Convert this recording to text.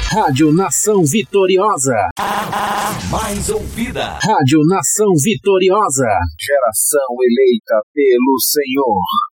Rádio Nação Vitoriosa. Mais ouvida. Rádio Nação Vitoriosa. Geração eleita pelo Senhor.